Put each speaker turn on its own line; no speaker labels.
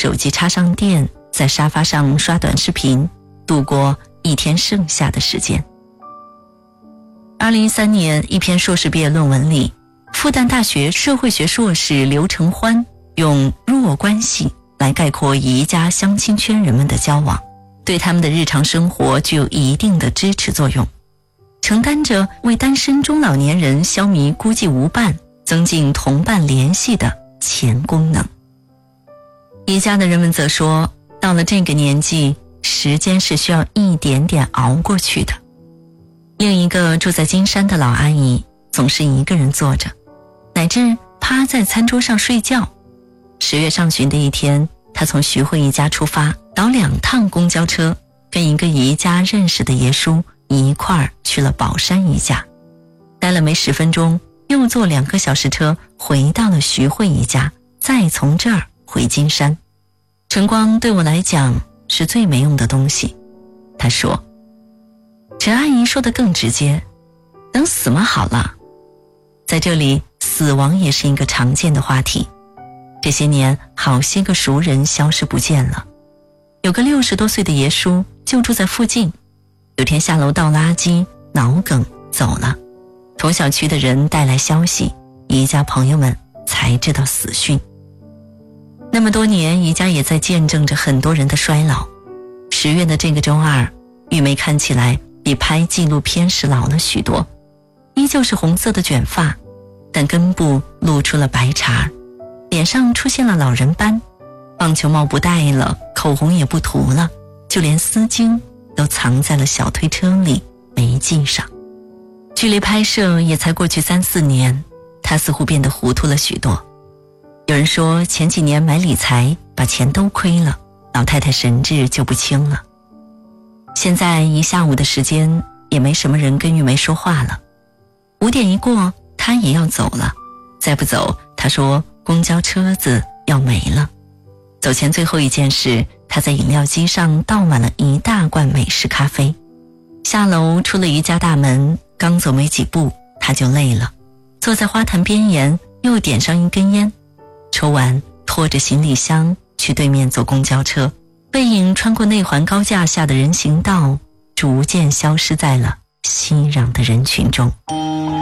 手机插上电，在沙发上刷短视频，度过一天剩下的时间。2013年，一篇硕士毕业论文里，复旦大学社会学硕士刘承欢用弱关系来概括宜家相亲圈人们的交往，对他们的日常生活具有一定的支持作用，承担着为单身中老年人消弭孤寂无伴、增进同伴联系的前功能。宜家的人们则说，到了这个年纪，时间是需要一点点熬过去的。另一个住在金山的老阿姨总是一个人坐着，乃至趴在餐桌上睡觉。10月上旬的一天，她从徐汇宜家出发，倒2趟公交车，跟一个宜家认识的爷叔一块儿去了宝山宜家，待了没10分钟，又坐2个小时车回到了徐汇宜家，再从这儿回金山。晨光对我来讲是最没用的东西，他说。陈阿姨说得更直接，等死嘛好了。在这里，死亡也是一个常见的话题。这些年，好些个熟人消失不见了。有个60多岁的爷叔就住在附近，有天下楼倒垃圾，脑梗走了。同小区的人带来消息，宜家朋友们才知道死讯。那么多年，宜家也在见证着很多人的衰老。10月的这个周二，玉梅看起来比拍纪录片时老了许多，依旧是红色的卷发，但根部露出了白茬，脸上出现了老人斑，棒球帽不戴了，口红也不涂了，就连丝巾都藏在了小推车里没系上。距离拍摄也才过去3-4年，她似乎变得糊涂了许多。有人说前几年买理财把钱都亏了，老太太神志就不清了。现在一下午的时间也没什么人跟玉梅说话了。5点一过，她也要走了，再不走，她说公交车子要没了。走前最后一件事，她在饮料机上倒满了一大罐美式咖啡。下楼出了宜家大门，刚走没几步，她就累了，坐在花坛边沿，又点上一根烟，抽完拖着行李箱去对面坐公交车，背影穿过内环高架下的人行道，逐渐消失在了熙攘的人群中。